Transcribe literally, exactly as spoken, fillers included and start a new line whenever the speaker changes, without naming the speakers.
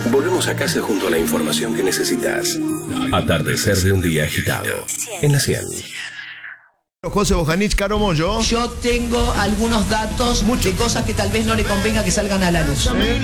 Volvemos a casa junto a la información que necesitas. Atardecer de un día agitado. En la cien.
José Bojanich, Caro Mollo.
Yo tengo algunos datos de cosas que tal vez no le convenga que salgan a la luz.